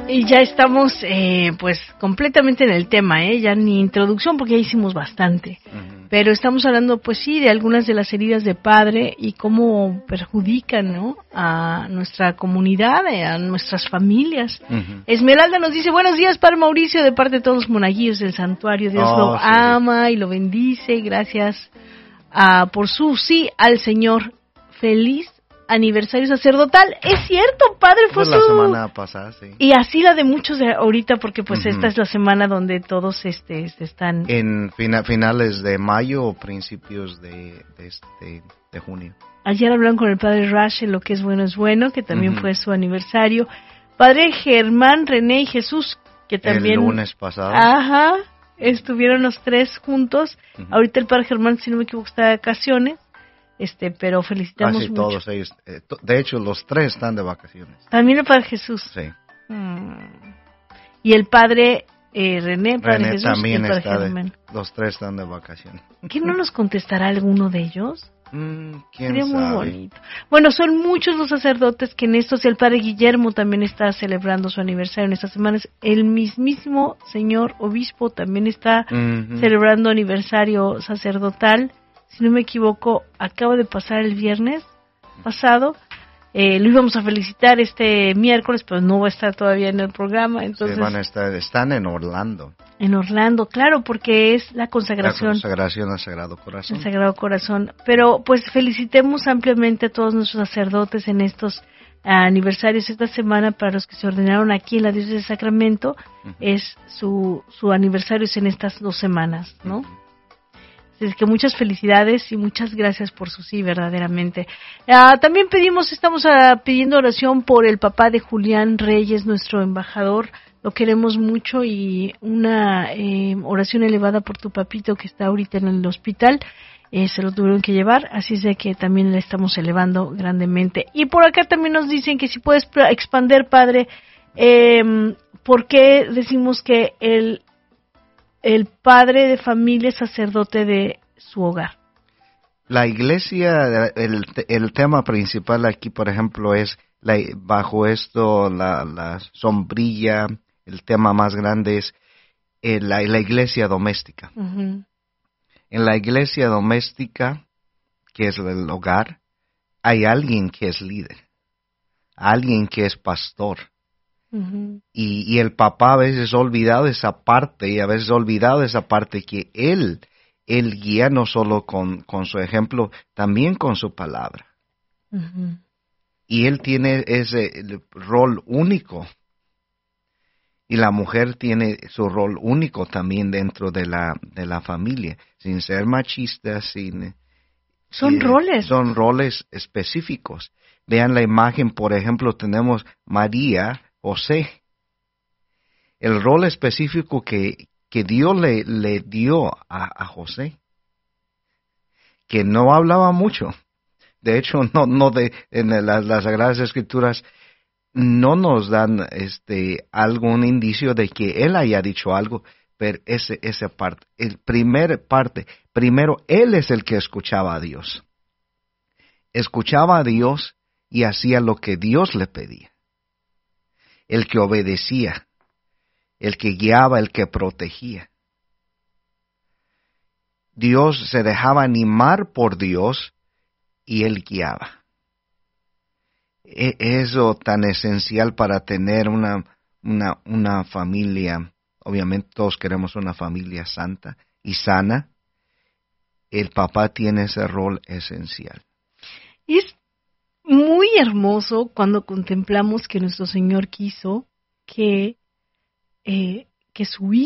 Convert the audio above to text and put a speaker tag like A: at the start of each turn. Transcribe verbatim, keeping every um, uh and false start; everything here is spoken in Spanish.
A: Y ya estamos eh, pues completamente en el tema, ¿eh? Ya ni introducción porque ya hicimos bastante. Uh-huh. Pero estamos hablando pues sí de algunas de las heridas de padre y cómo perjudican, ¿no? A nuestra comunidad, a nuestras familias. Uh-huh. Esmeralda nos dice, buenos días, Padre Mauricio, de parte de todos los monaguillos del santuario. Dios oh, lo sí, ama sí. y lo bendice. Gracias uh, por su sí al Señor. Feliz aniversario sacerdotal. Es cierto, padre, fue
B: pues
A: su...
B: la semana pasada, sí.
A: Y así la de muchos de ahorita, porque pues uh-huh. esta es la semana donde todos este, este están...
B: En fina, finales de mayo o principios de, de, este, de junio.
A: Ayer hablaron con el padre Rash, lo que es bueno es bueno, que también uh-huh. fue su aniversario. Padre Germán, René y Jesús, que también...
B: El lunes pasado.
A: Ajá, estuvieron los tres juntos. Uh-huh. Ahorita el padre Germán, si no me equivoco, está de vacaciones. Este, pero felicitamos
B: Casi
A: mucho.
B: todos ellos, eh, to, de hecho los tres están de vacaciones.
A: También el Padre Jesús.
B: Sí.
A: Hmm. Y el Padre eh, René, Padre
B: René
A: Jesús
B: también
A: y el Padre
B: está
A: Germán.
B: De, los tres están de vacaciones.
A: ¿Quién no nos contestará alguno de ellos?
B: Mm, ¿quién
A: Sería
B: sabe?
A: Muy bonito. Bueno, son muchos los sacerdotes que en estos, el Padre Guillermo también está celebrando su aniversario en estas semanas. El mismísimo señor obispo también está uh-huh. celebrando aniversario sacerdotal. Si no me equivoco, acaba de pasar el viernes pasado. Eh, lo íbamos a felicitar este miércoles, pero no va a estar todavía en el programa. Entonces,
B: sí, van a estar, están en Orlando.
A: En Orlando, claro, porque es la consagración.
B: La consagración al Sagrado Corazón.
A: El Sagrado Corazón. Pero pues felicitemos ampliamente a todos nuestros sacerdotes en estos aniversarios esta semana. Para los que se ordenaron aquí en la diócesis de Sacramento, uh-huh. es su, su aniversario es en estas dos semanas, ¿no? Uh-huh. Así que muchas felicidades y muchas gracias por su sí, verdaderamente. Uh, también pedimos, estamos uh, pidiendo oración por el papá de Julián Reyes, nuestro embajador. Lo queremos mucho y una eh, oración elevada por tu papito que está ahorita en el hospital. Eh, se lo tuvieron que llevar, así es de que también le estamos elevando grandemente. Y por acá también nos dicen que si puedes expander, padre, eh, ¿por qué decimos que el el padre de familia es sacerdote de su hogar?
B: La iglesia, el, el tema principal aquí, por ejemplo, es la, bajo esto, la, la sombrilla, el tema más grande es eh, la, la iglesia doméstica. Uh-huh. En la iglesia doméstica, que es el hogar, hay alguien que es líder, alguien que es pastor. Uh-huh. Y, y el papá a veces ha olvidado esa parte, y a veces ha olvidado esa parte que él, él guía no solo con, con su ejemplo, también con su palabra. Uh-huh. Y él tiene ese rol único. Y la mujer tiene su rol único también dentro de la, de la familia, sin ser machista, sin...
A: Son
B: eh,
A: roles.
B: Son roles específicos. Vean la imagen, por ejemplo, tenemos María, José, el rol específico que, que Dios le, le dio a, a José, que no hablaba mucho. De hecho, no, no de, en las, las Sagradas Escrituras no nos dan este algún indicio de que él haya dicho algo, pero ese, esa parte, el primer parte, primero él es el que escuchaba a Dios. Escuchaba a Dios y hacía lo que Dios le pedía. El que obedecía, el que guiaba, el que protegía. Dios se dejaba animar por Dios y él guiaba. E- eso tan esencial para tener una, una, una familia, obviamente todos queremos una familia santa y sana. El papá tiene ese rol esencial.
A: Y es muy hermoso cuando contemplamos que nuestro Señor quiso que, eh, que su hijo